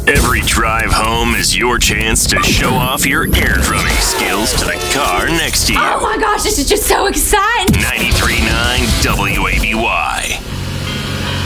Every drive home is your chance to show off your air drumming skills to the car next to you. Oh my gosh, this is just so exciting. 93